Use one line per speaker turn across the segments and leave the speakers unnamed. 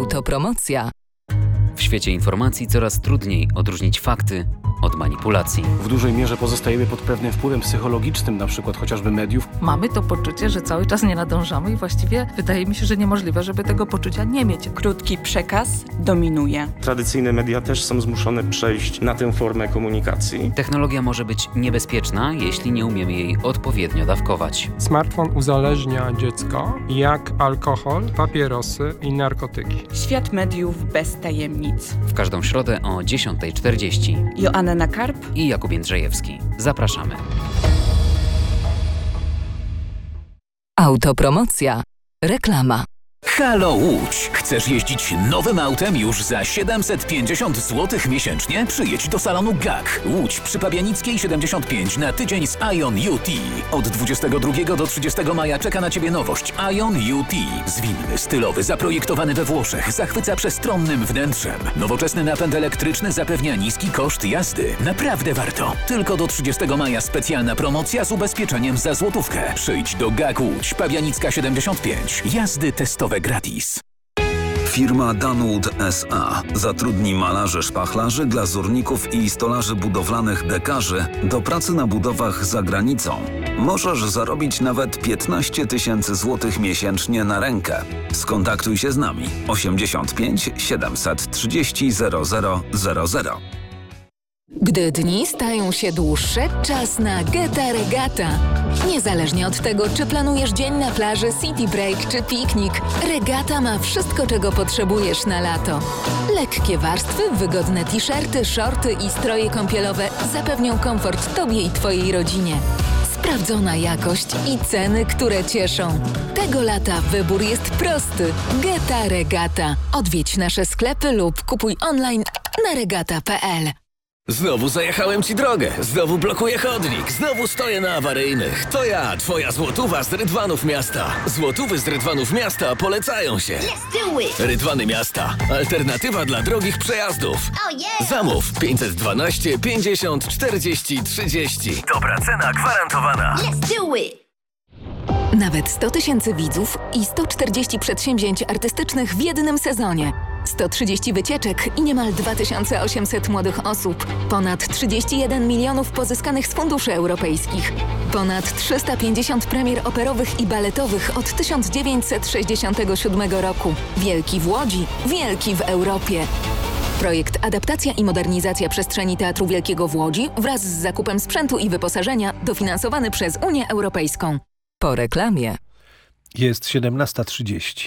Autopromocja.
W świecie informacji coraz trudniej odróżnić fakty od manipulacji.
W dużej mierze pozostajemy pod pewnym wpływem psychologicznym, na przykład chociażby mediów.
Mamy to poczucie, że cały czas nie nadążamy i właściwie wydaje mi się, że niemożliwe, żeby tego poczucia nie mieć.
Krótki przekaz dominuje.
Tradycyjne media też są zmuszone przejść na tę formę komunikacji.
Technologia może być niebezpieczna, jeśli nie umiemy jej odpowiednio dawkować.
Smartfon uzależnia dziecko jak alkohol, papierosy i narkotyki.
Świat mediów bez tajemnic.
W każdą środę o 10:40.
Joanna Karp
i Jakub Jędrzejewski. Zapraszamy.
Autopromocja. Reklama.
Halo Łódź! Chcesz jeździć nowym autem już za 750 zł miesięcznie? Przyjedź do salonu GAK. Łódź przy Pabianickiej 75 na tydzień z Ion UT. Od 22 do 30 maja czeka na Ciebie nowość Ion UT. Zwinny, stylowy, zaprojektowany we Włoszech, zachwyca przestronnym wnętrzem. Nowoczesny napęd elektryczny zapewnia niski koszt jazdy. Naprawdę warto. Tylko do 30 maja specjalna promocja z ubezpieczeniem za złotówkę. Przyjdź do GAK Łódź, Pabianicka 75. Jazdy testowe gratis.
Firma Danwood S.A. zatrudni malarzy szpachlarzy, glazurników i stolarzy budowlanych dekarzy do pracy na budowach za granicą. Możesz zarobić nawet 15 000 złotych miesięcznie na rękę. Skontaktuj się z nami 85 730 0000.
Gdy dni stają się dłuższe, czas na Geta Regata. Niezależnie od tego, czy planujesz dzień na plaży, city break czy piknik, Regata ma wszystko, czego potrzebujesz na lato. Lekkie warstwy, wygodne t-shirty, shorty i stroje kąpielowe zapewnią komfort Tobie i Twojej rodzinie. Sprawdzona jakość i ceny, które cieszą. Tego lata wybór jest prosty. Geta Regata. Odwiedź nasze sklepy lub kupuj online na regata.pl.
Znowu zajechałem Ci drogę, znowu blokuję chodnik, znowu stoję na awaryjnych. To ja, Twoja złotówa z Rydwanów Miasta. Złotówy z Rydwanów Miasta polecają się. Rydwany Miasta. Alternatywa dla drogich przejazdów. Zamów 512 50 40 30. Dobra cena gwarantowana.
Nawet 100 000 widzów i 140 przedsięwzięć artystycznych w jednym sezonie. 130 wycieczek i niemal 2800 młodych osób. Ponad 31 milionów pozyskanych z funduszy europejskich. Ponad 350 premier operowych i baletowych od 1967 roku. Wielki w Łodzi, wielki w Europie. Projekt Adaptacja i modernizacja przestrzeni Teatru Wielkiego w Łodzi wraz z zakupem sprzętu i wyposażenia dofinansowany przez Unię Europejską. Po reklamie.
Jest 17:30.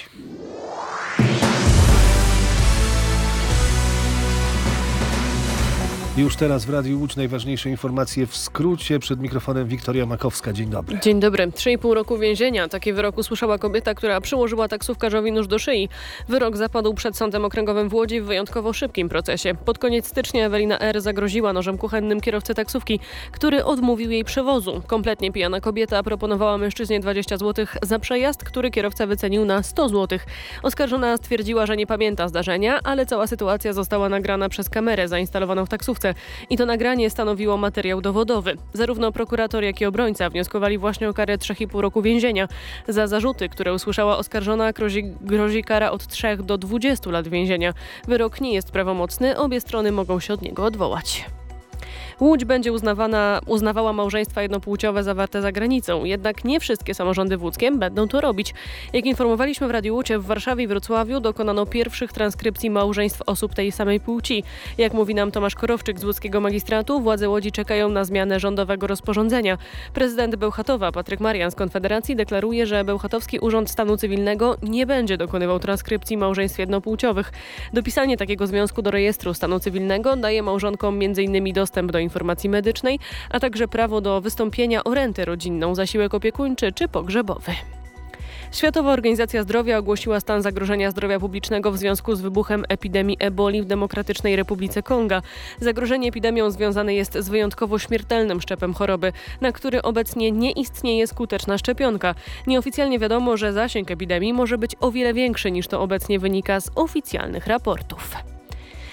Już teraz w Radiu Łódź najważniejsze informacje w skrócie. Przed mikrofonem Wiktoria Makowska. Dzień dobry.
Dzień dobry. 3,5 roku więzienia. Taki wyrok usłyszała kobieta, która przyłożyła taksówkarzowi nóż do szyi. Wyrok zapadł przed Sądem Okręgowym w Łodzi w wyjątkowo szybkim procesie. Pod koniec stycznia Ewelina R. zagroziła nożem kuchennym kierowcy taksówki, który odmówił jej przewozu. Kompletnie pijana kobieta proponowała mężczyźnie 20 zł za przejazd, który kierowca wycenił na 100 zł. Oskarżona stwierdziła, że nie pamięta zdarzenia, ale cała sytuacja została nagrana przez kamerę zainstalowaną w taksówce. I to nagranie stanowiło materiał dowodowy. Zarówno prokurator, jak i obrońca wnioskowali właśnie o karę 3,5 roku więzienia. Za zarzuty, które usłyszała oskarżona, grozi kara od 3 do 20 lat więzienia. Wyrok nie jest prawomocny, obie strony mogą się od niego odwołać. Łódź będzie uznawała małżeństwa jednopłciowe zawarte za granicą, jednak nie wszystkie samorządy włódzkie będą to robić. Jak informowaliśmy w Radiu Łódź, w Warszawie i Wrocławiu dokonano pierwszych transkrypcji małżeństw osób tej samej płci. Jak mówi nam Tomasz Korowczyk z łódzkiego magistratu, władze Łodzi czekają na zmianę rządowego rozporządzenia. Prezydent Bełchatowa Patryk Marian z Konfederacji deklaruje, że Bełchatowski Urząd Stanu Cywilnego nie będzie dokonywał transkrypcji małżeństw jednopłciowych. Dopisanie takiego związku do rejestru stanu cywilnego daje małżonkom m.in. dostęp do informacji medycznej, a także prawo do wystąpienia o rentę rodzinną, zasiłek opiekuńczy czy pogrzebowy. Światowa Organizacja Zdrowia ogłosiła stan zagrożenia zdrowia publicznego w związku z wybuchem epidemii eboli w Demokratycznej Republice Konga. Zagrożenie epidemią związane jest z wyjątkowo śmiertelnym szczepem choroby, na który obecnie nie istnieje skuteczna szczepionka. Nieoficjalnie wiadomo, że zasięg epidemii może być o wiele większy niż to obecnie wynika z oficjalnych raportów.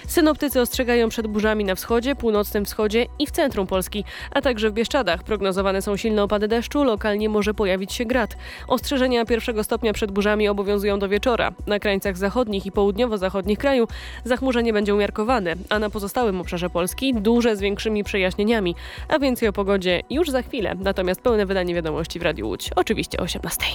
Synoptycy ostrzegają przed burzami na wschodzie, północnym wschodzie i w centrum Polski, a także w Bieszczadach. Prognozowane są silne opady deszczu, lokalnie może pojawić się grad. Ostrzeżenia 1. stopnia przed burzami obowiązują do wieczora. Na krańcach zachodnich i południowo-zachodnich kraju zachmurzenie będzie umiarkowane, a na pozostałym obszarze Polski duże z większymi przejaśnieniami. A więcej o pogodzie już za chwilę. Natomiast pełne wydanie wiadomości w Radiu Łódź. Oczywiście o 18.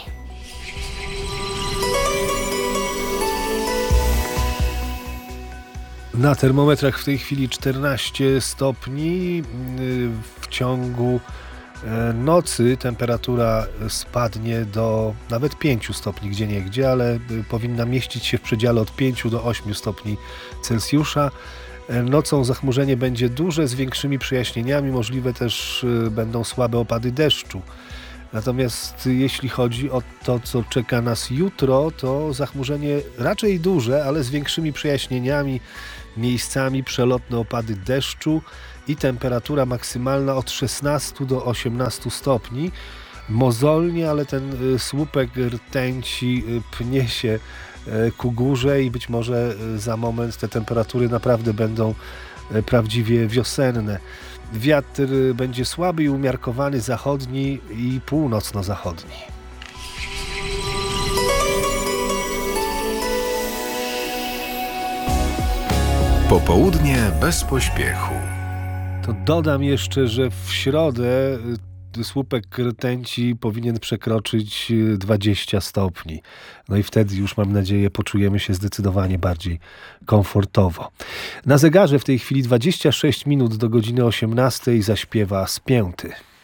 Na termometrach w tej chwili 14 stopni. W ciągu nocy temperatura spadnie do nawet 5 stopni gdzieniegdzie, ale powinna mieścić się w przedziale od 5 do 8 stopni Celsjusza. Nocą zachmurzenie będzie duże z większymi przejaśnieniami, możliwe też będą słabe opady deszczu. Natomiast jeśli chodzi o to, co czeka nas jutro, to zachmurzenie raczej duże, ale z większymi przejaśnieniami, miejscami przelotne opady deszczu i temperatura maksymalna od 16 do 18 stopni. Mozolnie, ale ten słupek rtęci pnie się ku górze i być może za moment te temperatury naprawdę będą prawdziwie wiosenne. Wiatr będzie słaby i umiarkowany, zachodni i północno-zachodni.
Popołudnie bez pośpiechu.
To dodam jeszcze, że w środę słupek rtęci powinien przekroczyć 20 stopni. No i wtedy już, mam nadzieję, poczujemy się zdecydowanie bardziej komfortowo. Na zegarze w tej chwili 26 minut do godziny 18 zaśpiewa Spięty.